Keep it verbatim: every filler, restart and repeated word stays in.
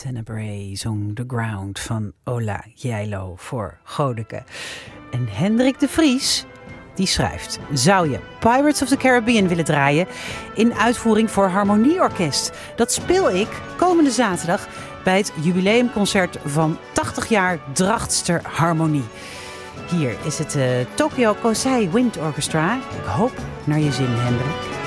Tenebrae zong The Ground van Ola Gjeilo voor Godeke. En Hendrik de Vries, die schrijft: zou je Pirates of the Caribbean willen draaien in uitvoering voor Harmonieorkest? Dat speel ik komende zaterdag bij het jubileumconcert van tachtig jaar Drachtster Harmonie. Hier is het uh, Tokyo Kosei Wind Orchestra. Ik hoop naar je zin, Hendrik.